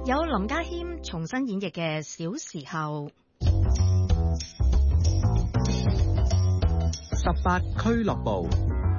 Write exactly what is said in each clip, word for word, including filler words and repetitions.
有林家謙重新演繹嘅小時候。 十八俱樂部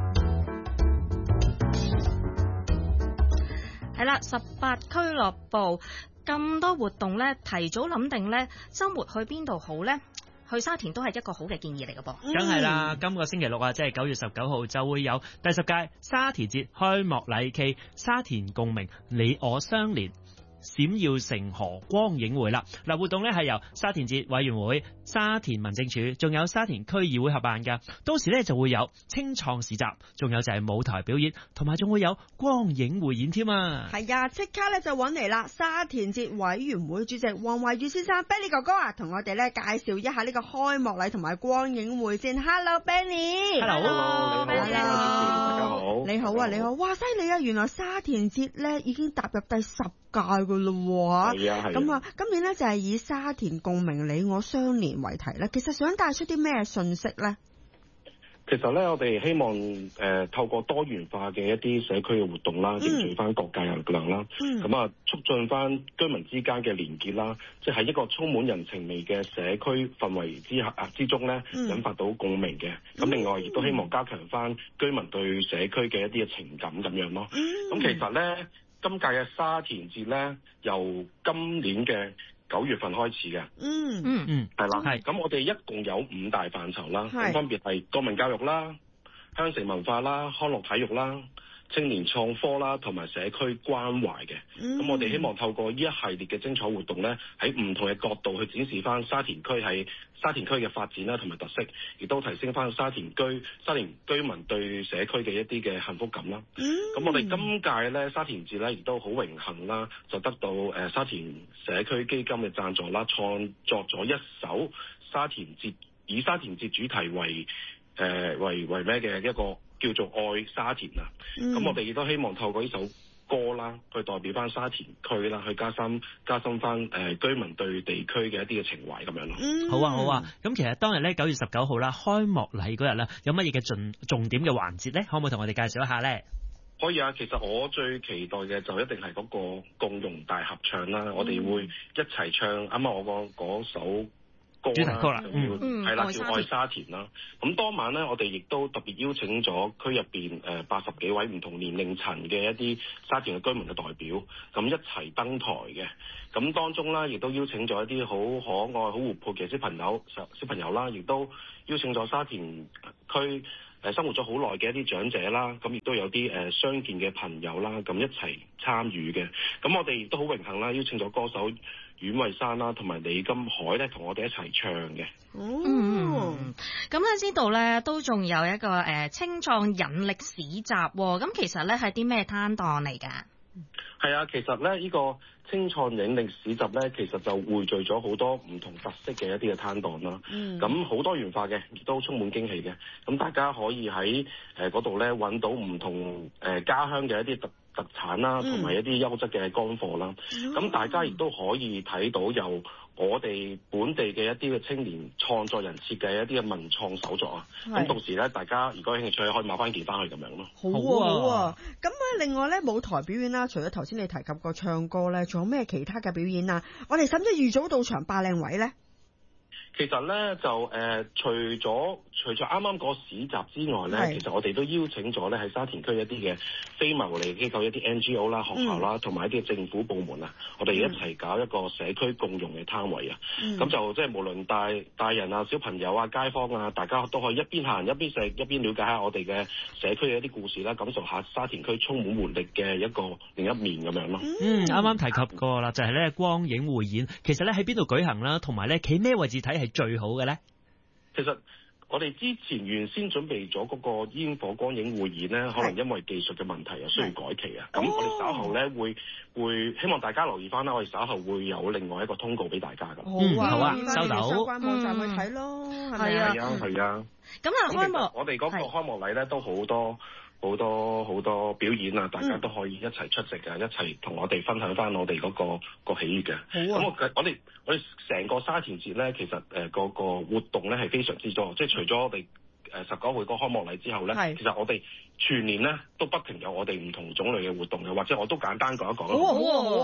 係啦，十八俱樂部咁多活動呢，提早諗定呢，週末去邊度好呢？去沙田都係一個好嘅建議嚟嘅噃。 梗係啦，今個星期六啊，即係九月十九號就會有第十屆沙田節開幕禮暨沙田共鳴你我相連閃耀成河光影會啦！嗱，活動咧係由沙田節委員會、沙田民政處，仲有沙田區議會合辦噶。到時咧就會有青創市集，仲有就係舞台表演，同埋仲會有光影匯演添啊！ 係啊，即刻咧就揾嚟啦！沙田節委員會主席黃維宇先生 Benny 哥哥啊，同我哋咧介紹一下呢個開幕禮同埋光影會先。Hello Benny，Hello， 你好，大家好， 你好啊，你好，哇，犀利啊！原來沙田節咧已經踏入第十屆噶咯喎， 係啊係。 咁啊，今年咧就係以沙田共鳴你我相連為題咧，其實想帶出啲咩信息咧？ 其實咧，我哋希望誒、呃、透過多元化嘅一啲社區嘅活動啦，凝聚翻各界力量啦，咁、嗯、啊促進翻居民之間嘅連結啦，即係一個充滿人情味嘅社區氛圍之下之中咧，引、嗯、發到共鳴嘅。咁、嗯、另外亦都希望加強翻居民對社區嘅一啲嘅情感咁樣咯。咁、嗯、其實咧，今屆嘅沙田節咧，由今年嘅九月份開始嘅， 嗯嗯嗯， 係啦，係咁我哋一共有五大範疇啦，咁分別係國民教育啦、鄉城文化啦、康樂體育啦、青年創科啦，同埋社區關懷嘅。咁、嗯、我哋希望透過呢一系列嘅精彩活動咧，喺唔同嘅角度去展示翻沙田區係沙田區嘅發展啦，同埋特色，亦都提升翻沙田居沙田居民對社區嘅一啲嘅幸福感啦。咁、嗯、我哋今屆咧沙田節咧，亦都好榮幸啦，就得到誒、呃、沙田社區基金嘅贊助啦，創作咗一首沙田節以沙田節主題為誒、呃、為為咩嘅一個叫做愛沙田啊。咁、嗯、我哋亦都希望透過呢首歌啦，去代表翻沙田區啦，去加深加深翻誒、呃、居民對地區嘅一啲嘅情懷咁樣咯。 嗯，好啊好啊。咁其實當日咧九月十九號啦，開幕禮嗰日咧，有乜嘢嘅重重點嘅環節咧？可唔可以同我哋介紹一下咧？ 可以啊，其實我最期待嘅就一定係嗰個共融大合唱啦。嗯、我哋會一齊唱啱啱我個嗰首歌主題曲啦，嗯，係啦，叫愛沙田啦。咁當晚咧，我哋亦都特別邀請咗區入邊誒八十幾位唔同年齡層嘅一啲沙田嘅居民嘅代表，咁一齊登台嘅。咁當中啦，亦都邀請咗一啲好可愛、好活潑嘅小朋友、小朋友啦，亦都邀請咗沙田區誒生活咗好耐嘅一啲長者啦，咁亦都有啲誒相見嘅朋友啦，咁一齊參與嘅。咁我哋亦都好榮幸啦，邀請咗歌手阮慧珊啦，同埋李金海咧，同我哋一齊唱嘅。 哦，咁咧知道咧都仲有一個誒、呃、青創引力市集喎。咁其實咧係啲咩攤檔嚟㗎？ 係啊，其實咧呢、這個青創引力市集咧，其實就匯聚咗好多唔同特色嘅一啲嘅攤檔啦。咁、嗯、好多元化嘅，亦都充滿驚喜嘅。咁大家可以喺誒嗰度咧揾到唔同誒、呃、家鄉嘅一啲特特產啦，同埋一啲優質嘅乾貨啦。咁、嗯、大家亦都可以睇到由我哋本地嘅一啲嘅青年創作人設計一啲嘅文創手作啊。咁到時咧，大家如果有興趣，可以買翻件翻去咁樣咯。 好啊，好啊。咁啊，另外咧舞台表演啦，除咗頭先你提及過唱歌咧，仲有咩其他嘅表演啊？我哋使唔使預早到場霸靚位咧？ 其實咧就誒、呃，除咗除咗啱啱嗰市集之外咧，其實我哋都邀請咗咧喺沙田區一啲嘅非牟利機構、一啲 N G O 啦、學校啦，同、嗯、埋一啲政府部門啊，我哋一齊搞一個社區共融嘅攤位啊。咁、嗯、就即係無論大大人啊、小朋友啊、街坊啊，大家都可以一邊行一邊食，一邊了解下我哋嘅社區嘅一啲故事啦，感受下沙田區充滿活力嘅一個另一面咁樣咯。 嗯，啱啱提及過啦，就係、是、咧光影匯演，其實咧喺邊度舉行啦，同埋咧企咩位置睇係最好嘅咧？ 其實我哋之前原先準備咗嗰個煙火光影匯演咧，可能因為技術嘅問題啊，需要改期啊。咁我哋稍後咧會會希望大家留意翻啦，我哋稍後會有另外一個通告俾大家噶。 好啊， 好啊，收到。 相關網站去睇咯，係咪啊？ 係啊，係啊。 咁啊，開幕我哋嗰個開幕禮咧都好多。好多好多表演啊！大家都可以一齊出席嘅、嗯，一齊同我哋分享翻我哋嗰、那個、那個喜悅嘅。咁、啊、我我哋我哋成個沙田節咧，其實誒、呃、個個活動咧係非常之多，即係除咗我哋誒十九號嗰個開幕禮之後咧，其實我哋全年咧都不停有我哋唔同種類嘅活動嘅，或者我都簡單講一講。 好啊好啊好啊！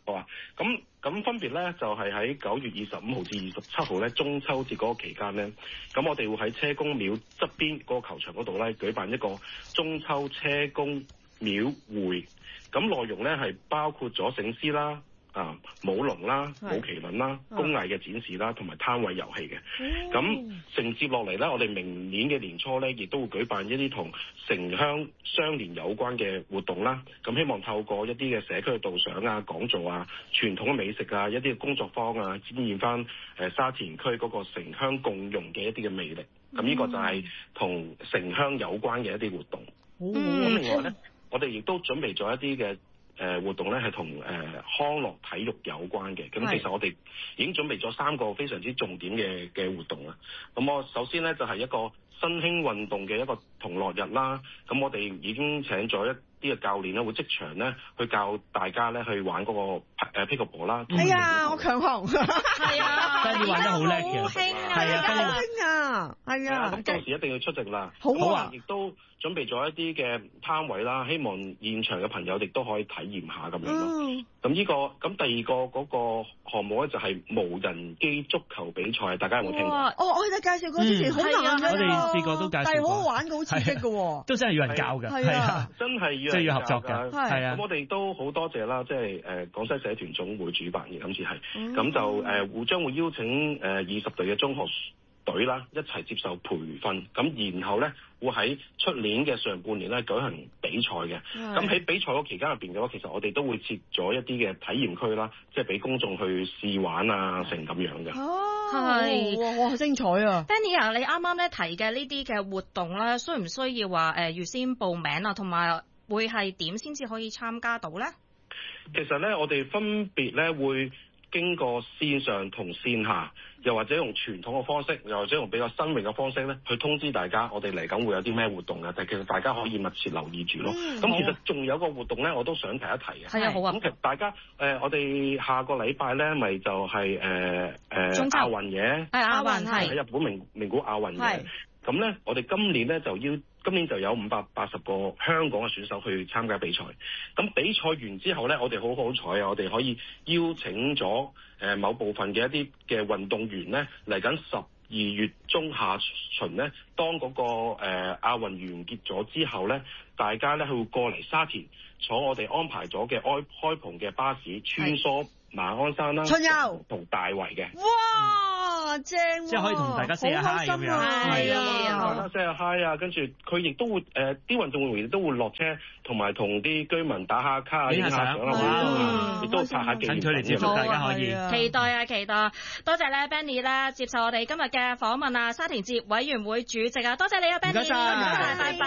好啊，咁咁分別咧就係喺九月二十五號至二十七號咧中秋節嗰個期間咧，咁我哋會喺車公廟側邊嗰個球場嗰度咧舉辦一個中秋車公廟會，咁內容咧係包括咗醒獅啦。啊，舞龍啦、舞麒麟啦、工藝嘅展示啦，同埋攤位遊戲嘅。咁承接落嚟咧，我哋明年嘅年初咧，亦都會舉辦一啲同城鄉相連有關嘅活動啦。咁希望透過一啲嘅社區嘅導賞啊、講座啊、傳統嘅美食啊、一啲嘅工作坊啊，展現翻誒沙田區嗰個城鄉共融嘅一啲嘅魅力。咁呢個就係同城鄉有關嘅一啲活動。咁、嗯、另外咧，我哋亦都準備咗一啲嘅。誒活動咧係同誒康樂體育有關嘅，咁其實我哋已經準備咗三個非常之重點嘅嘅活動啦。咁我首先咧就係一個新興運動嘅一個同樂日啦。咁我哋已經請咗一啲嘅教練咧，會即場咧去教大家咧去玩嗰個誒 pickleball 啦。 係啊，我強項。係啊，跟住玩得好叻嘅。 好興啊！ 係啊， 好興啊！係啊。 咁到時一定要出席啦。 好啊！ 亦都準備咗一啲嘅攤位啦，希望現場嘅朋友亦都可以體驗下咁樣咯。咁、嗯、呢、這個咁第二個嗰個項目咧就係無人機足球比賽，大家有冇聽過？ 哦，我哋介紹過之前好難嘅， 我哋試過都介紹過， 但係好好玩嘅，好刺激嘅喎， 都真係要人教㗎，係啊， 真係要即係要合作㗎，係啊。 咁我哋都好多謝啦，即係誒廣西社團總會主辦嘅，今次係，咁、嗯、就誒會、呃、將會邀請誒二十隊嘅中學隊啦，一齊接受培訓，咁然後咧會喺出年嘅上半年咧舉行比賽嘅。咁喺比賽嗰期間入邊嘅話，其實我哋都會設咗一啲嘅體驗區啦，即係俾公眾去試玩啊，成咁樣嘅。 哦，係，哇，哇，好精彩啊 ！Benny 啊，你啱啱咧提嘅呢啲嘅活動咧，需唔需要話誒預先報名啊？同埋會係點先至可以參加到咧？ 其實咧，我哋分別咧會經過線上同線下，又或者用傳統嘅方式，又或者用比較新穎嘅方式咧，去通知大家我哋嚟緊會有啲咩活動嘅。但係其實大家可以密切留意住咯。咁、嗯、其實仲有個活動咧，我都想提一提嘅。係啊，好啊。咁其實大家誒、呃，我哋下個禮拜咧，咪就係誒誒亞運嘅。係亞運係喺日本名名古亞運嘅。咁咧，我哋今年咧就要。今年就有五百八十個香港嘅選手去參加比賽。咁比賽完之後咧，我哋好好彩啊！我哋可以邀請咗誒某部分嘅一啲嘅運動員咧嚟緊十二月中下旬咧，當嗰、那個誒、呃、亞運完結咗之後咧，大家咧會過嚟沙田坐我哋安排咗嘅開開篷嘅巴士穿梭馬鞍山啦、春遊同大圍嘅。 哇，正、啊！ 即係可以同大家 say 下 hi 咁樣， 係啊， 大家 say 下 hi 啊，跟住佢亦都會誒啲運動員亦都會落車，同埋同啲居民打下卡、影下相啊，亦都拍下紀念。 近距離接觸大家可以。 期待啊，期待！多謝咧 Benny 咧接受我哋今日嘅訪問啊，沙田節委員會主席啊，多謝你啊 Benny，唔該晒，拜拜。